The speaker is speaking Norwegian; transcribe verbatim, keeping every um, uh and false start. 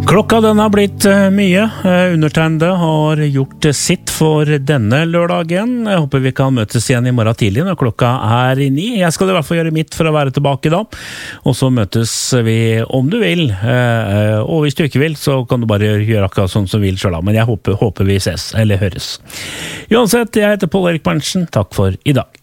Klokka den har blitt mye. Undertegnede har gjort sitt for denne lørdagen. Jeg håper vi kan møtes igjen i morgen tidlig når klokka er ni. Jeg skal i hvert fall gjøre mitt for å være tilbake da. Og så møtes vi om du vil. Og hvis du ikke vil, så kan du bare gjøre akkurat sånn som du vil selv da. Men jeg håper, håper vi ses, eller høres. Uansett, jeg heter Paul Erik Berntsen. Takk for i dag.